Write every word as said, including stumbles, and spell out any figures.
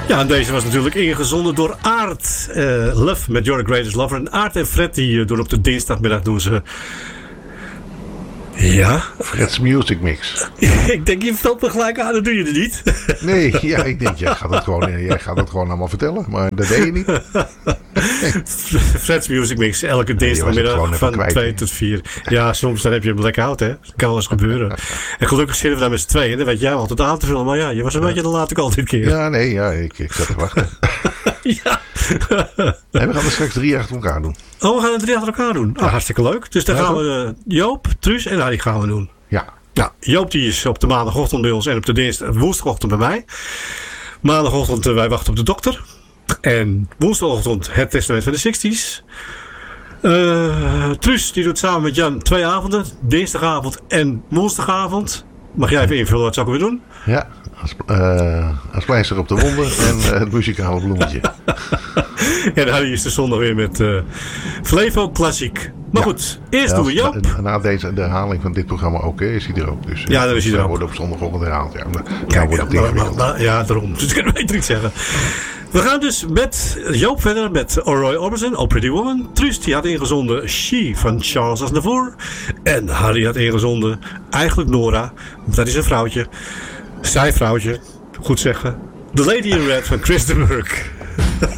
Ja, en deze was natuurlijk ingezonden door Aart. Uh, Love met Your Greatest Lover. En Aart en Fred die uh, doen op de dinsdagmiddag doen ze... Ja? Fred's Music Mix. Ik denk, je vertelt me gelijk aan, dat doe je er niet. Nee, ja, ik denk, jij gaat het gewoon, jij gaat het gewoon allemaal vertellen. Maar dat deed je niet. Nee. Fred's Music Mix, elke dinsdagmiddag nee, van kwijt, twee tot vier. Ja, soms dan heb je een blackout, hè. Dat kan wel eens gebeuren. En gelukkig zitten we daar met z'n tweeën. Dan weet jij altijd aan te vullen. Maar ja, je was een ja. beetje te laat ook al dit keer. Ja, nee, ja, ik, ik zat te wachten. Ja. Nee, we gaan er straks drie achter elkaar doen. Oh, we gaan er drie achter elkaar doen. Oh, hartstikke leuk. Dus dan ja, gaan toch? we uh, Joop, Truus en Harry gaan we doen. Ja. Ja, Joop die is op de maandagochtend bij ons en op de dinsdag, woensdagochtend bij mij. Maandagochtend uh, wij wachten op de dokter. En woensdagochtend het testament van de zestig's. Uh, Truus die doet samen met Jan twee avonden. Dinsdagavond en woensdagavond. Mag jij even invullen wat zou ik weer doen? Ja, als, uh, als pleister op de wonden en uh, het muzikale bloemetje. En Harry is de zondag weer met uh, Flevo Klassiek. Maar ja. goed, eerst ja, doen we Joop. Na, na deze, de herhaling van dit programma ook okay, is hij er ook. Dus, ja, dan is hij er ook. wordt op zondagochtend herhaald. Ja, dan, Kijk, wordt het ja, maar, maar, ja, daarom. Dus ik kan beter niet zeggen. We gaan dus met Joop verder met Roy Orbison, Oh Pretty Woman. Truus die had ingezonden She van Charles Aznavour. En Harry had ingezonden eigenlijk Nora. Dat is een vrouwtje. Zij vrouwtje, goed zeggen. The Lady in Red van Chris de Burgh.